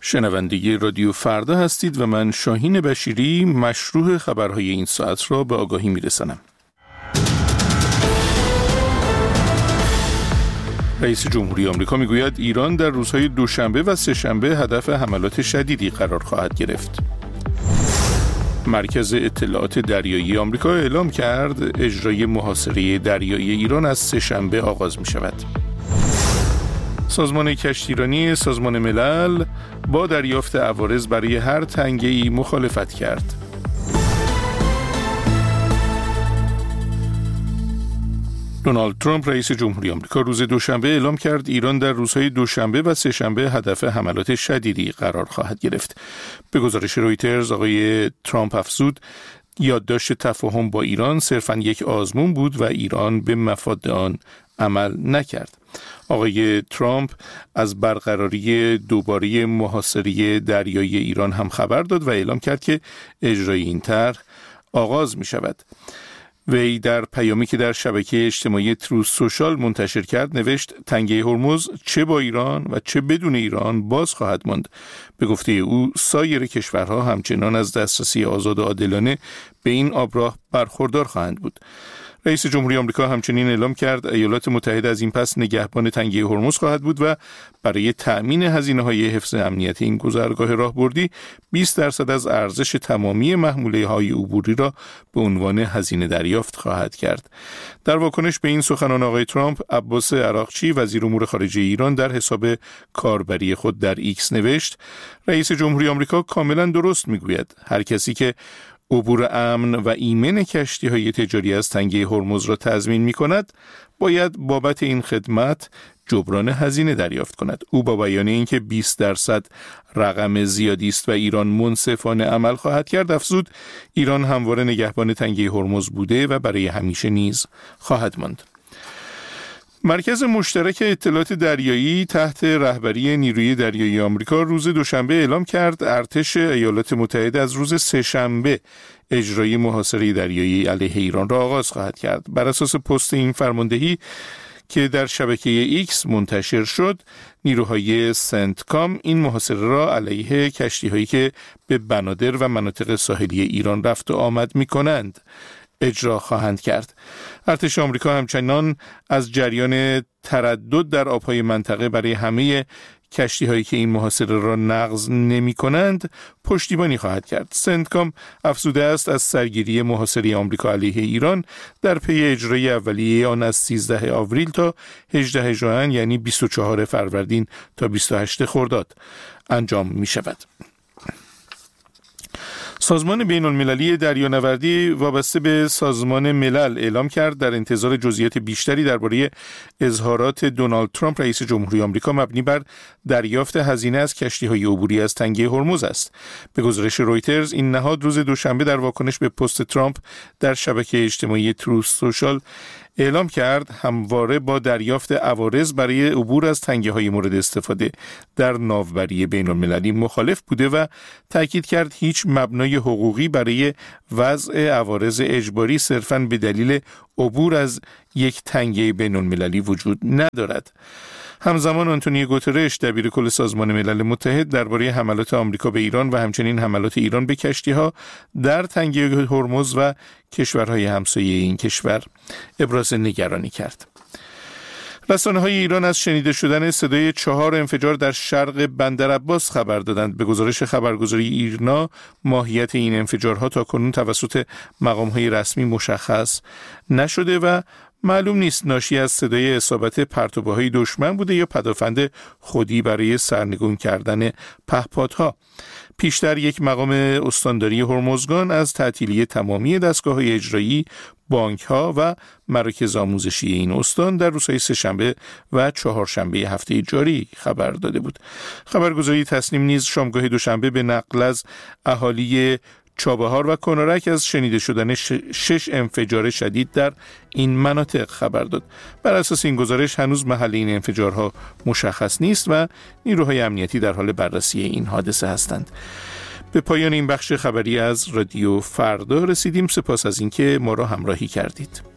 شنونده رادیو فردا هستید و من شاهین بشیری مشروح خبرهای این ساعت را به آگاهی میرسانم. رئیس جمهوری آمریکا میگوید ایران در روزهای دوشنبه و سه‌شنبه هدف حملات شدیدی قرار خواهد گرفت. مرکز اطلاعات دریایی آمریکا اعلام کرد اجرای محاصره دریایی ایران از سه‌شنبه آغاز می شود. سازمان کشتیرانی سازمان ملل با دریافت عوارض برای هر تنگه‌ای مخالفت کرد. دونالد ترامپ رئیس جمهوری آمریکا روز دوشنبه اعلام کرد ایران در روزهای دوشنبه و سه‌شنبه هدف حملات شدیدی قرار خواهد گرفت. به گزارش رویترز آقای ترامپ افزود یادداشت تفاهم با ایران صرفاً یک آزمون بود و ایران به مفاد آن عمل نکرد. آقای ترامپ از برقراری دوباره محاصره دریایی ایران هم خبر داد و اعلام کرد که اجرای این طرح آغاز می شود. وی در پیامی که در شبکه اجتماعی تروث سوشال منتشر کرد نوشت تنگه هرمز چه با ایران و چه بدون ایران باز خواهد ماند. به گفته او سایر کشورها همچنان از دسترسی آزاد و عادلانه به این آبراه برخوردار خواهند بود. رئیس جمهوری آمریکا همچنین اعلام کرد ایالات متحده از این پس نگهبان تنگه هرمز خواهد بود و برای تأمین هزینه‌های حفظ امنیت این گذرگاه راهبردی 20% از ارزش تمامی محموله‌های عبوری را به عنوان هزینه دریافت خواهد کرد. در واکنش به این سخنان آقای ترامپ، عباس عراقچی وزیر امور خارجه ایران در حساب کاربری خود در ایکس نوشت رئیس جمهوری آمریکا کاملا درست میگوید. هر کسی که عبور امن و ایمن کشتی‌های تجاری از تنگه هرمز را تضمین می‌کند باید بابت این خدمت جبران هزینه دریافت کند. او با بیان اینکه 20% رقم زیادی است و ایران منصفانه عمل خواهد کرد افزود ایران همواره نگهبان تنگه هرمز بوده و برای همیشه نیز خواهد ماند. مرکز مشترک اطلاعات دریایی تحت رهبری نیروی دریایی آمریکا روز دوشنبه اعلام کرد ارتش ایالات متحده از روز سه‌شنبه اجرای محاصره دریایی علیه ایران را آغاز خواهد کرد. بر اساس پست این فرماندهی که در شبکه ایکس منتشر شد، نیروهای سنتکام این محاصره را علیه کشتی‌هایی که به بنادر و مناطق ساحلی ایران رفت و آمد می‌کنند اجرا خواهند کرد. ارتش آمریکا همچنان از جریان تردد در آبهای منطقه برای همه کشتی‌هایی که این محاصره را نقض نمی‌کنند پشتیبانی خواهد کرد. سنتکام افزوده است از سرگیری محاصره آمریکا علیه ایران در پی اجرای اولیه آن از 13 آوریل تا 18 ژوئن یعنی 24 فروردین تا 28 خرداد انجام می‌شود. سازمان بین‌المللی دریانوردی وابسته به سازمان ملل اعلام کرد در انتظار جزئیات بیشتری درباره اظهارات دونالد ترامپ رئیس جمهوری آمریکا مبنی بر دریافت هزینه از کشتی‌های عبوری از تنگه هرمز است. به گزارش رویترز این نهاد روز دوشنبه در واکنش به پست ترامپ در شبکه اجتماعی تروث سوشال اعلام کرد همواره با دریافت عوارض برای عبور از تنگه‌های مورد استفاده در ناوبری بین‌المللی مخالف بوده و تاکید کرد هیچ مبنای حقوقی برای وضع عوارض اجباری صرفاً به دلیل عبور از یک تنگه بین‌المللی وجود ندارد. همزمان آنتونیو گوترش دبیر کل سازمان ملل متحد درباره حملات آمریکا به ایران و همچنین حملات ایران به کشتی‌ها در تنگه هرمز و کشورهای همسایه این کشور ابراز نگرانی کرد. رسانه‌های ایران از شنیده شدن صدای 4 انفجار در شرق بندرعباس خبر دادند. به گزارش خبرگزاری ایرنا ماهیت این انفجارها تاکنون توسط مقام‌های رسمی مشخص نشده و معلوم نیست ناشی از صدای اصابت پرتوبه‌های دشمن بوده یا پدافند خودی برای سرنگون کردن پهپادها. پیشتر یک مقام استانداری هرمزگان از تعطیلی تمامی دستگاه‌های اجرایی، بانک‌ها و مراکز آموزشی این استان در روزهای سه‌شنبه و چهارشنبه هفته جاری خبر داده بود. خبرگزاری تصنیم نیز شامگاه دوشنبه به نقل از اهالی چابهار و کنارک از شنیده شدن 6 انفجار شدید در این مناطق خبر داد. بر اساس این گزارش هنوز محل این انفجارها مشخص نیست و نیروهای امنیتی در حال بررسی این حادثه هستند. به پایان این بخش خبری از رادیو فردا رسیدیم. سپاس از اینکه ما را همراهی کردید.